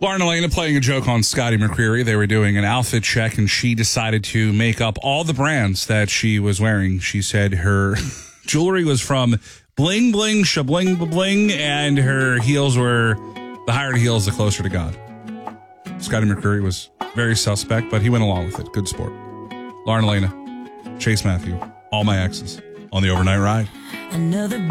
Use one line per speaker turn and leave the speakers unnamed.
Lauren Elena playing a joke on Scotty McCreery. They were doing an outfit check, and she decided to make up all the brands that she was wearing. She said her jewelry was from Bling Bling, Shabling Bling, and her heels were the higher the heels, the closer to God. Scotty McCreery was very suspect, but he went along with it. Good sport. Lauren Elena, Chase Matthew, all my exes on the overnight ride.
Another